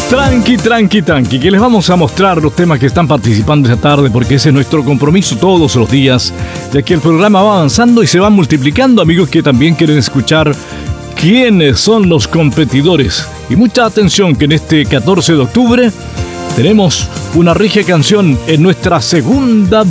Tranqui, que les vamos a mostrar los temas que están participando esta tarde, porque ese es nuestro compromiso todos los días, ya que el programa va avanzando y se va multiplicando, amigos que también quieren escuchar quiénes son los competidores. Y mucha atención que en este 14 de octubre tenemos una regia canción en nuestra segunda